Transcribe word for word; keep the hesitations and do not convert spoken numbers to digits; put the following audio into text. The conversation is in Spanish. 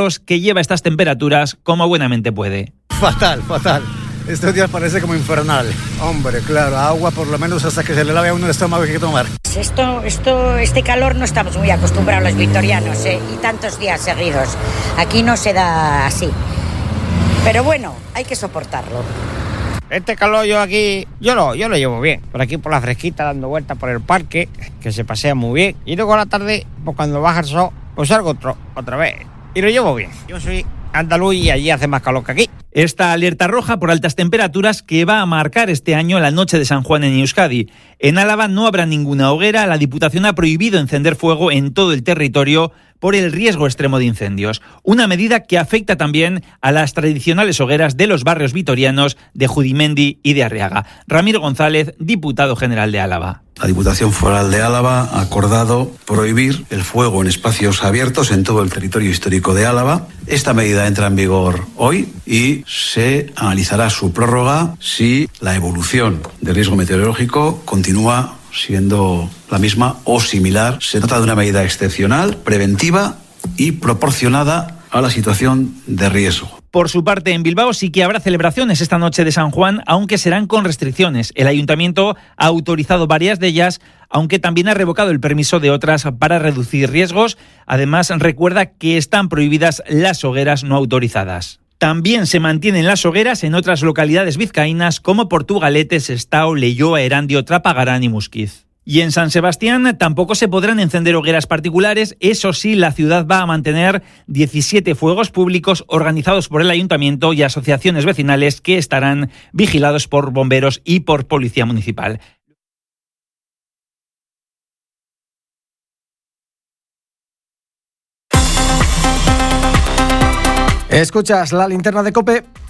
Riesgos, que lleva estas temperaturas como buenamente puede. Fatal, fatal. Estos días parece como infernal. Hombre, claro, agua por lo menos hasta que se le lave a uno el estómago que hay que tomar. Esto, esto, este calor no estamos muy acostumbrados los vitorianos, ¿eh? Y tantos días seguidos. Aquí no se da así. Pero bueno, hay que soportarlo. Este calor yo aquí, yo lo, yo lo llevo bien. Por aquí por la fresquita, dando vueltas por el parque, que se pasea muy bien. Y luego a la tarde, pues cuando baja el sol, pues salgo otro, otra vez. Y lo llevo bien. Yo soy andaluz y allí hace más calor que aquí. Esta alerta roja por altas temperaturas que va a marcar este año la noche de San Juan en Euskadi. En Álava no habrá ninguna hoguera. La Diputación ha prohibido encender fuego en todo el territorio por el riesgo extremo de incendios. Una medida que afecta también a las tradicionales hogueras de los barrios vitorianos de Judimendi y de Arriaga. Ramiro González, diputado general de Álava. La Diputación Foral de Álava ha acordado prohibir el fuego en espacios abiertos en todo el territorio histórico de Álava. Esta medida entra en vigor hoy y se analizará su prórroga si la evolución del riesgo meteorológico continúa siendo la misma o similar. Se trata de una medida excepcional, preventiva y proporcionada a la situación de riesgo. Por su parte, en Bilbao sí que habrá celebraciones esta noche de San Juan, aunque serán con restricciones. El Ayuntamiento ha autorizado varias de ellas, aunque también ha revocado el permiso de otras para reducir riesgos. Además, recuerda que están prohibidas las hogueras no autorizadas. También se mantienen las hogueras en otras localidades vizcaínas como Portugalete, Sestao, Leioa, Erandio, Trapagarán y Musquiz. Y en San Sebastián tampoco se podrán encender hogueras particulares. Eso sí, la ciudad va a mantener diecisiete fuegos públicos organizados por el Ayuntamiento y asociaciones vecinales que estarán vigilados por bomberos y por policía municipal. Escuchas la linterna de COPE.